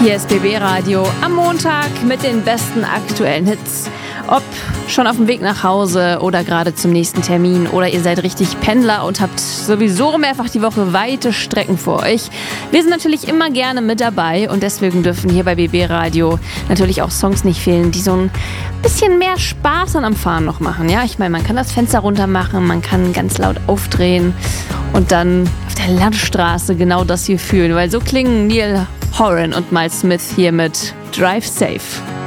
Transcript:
Hier ist BB Radio am Montag mit den besten aktuellen Hits. Ob schon auf dem Weg nach Hause oder gerade zum nächsten Termin oder ihr seid richtig Pendler und habt sowieso mehrfach die Woche weite Strecken vor euch. Wir sind natürlich immer gerne mit dabei und deswegen dürfen hier bei BB Radio natürlich auch Songs nicht fehlen, die so ein bisschen mehr Spaß am Fahren noch machen. Ja, ich meine, man kann das Fenster runter machen, man kann ganz laut aufdrehen und dann auf der Landstraße genau das hier fühlen, weil so klingen Neil Horan und Miles Smith hier mit Drive Safe.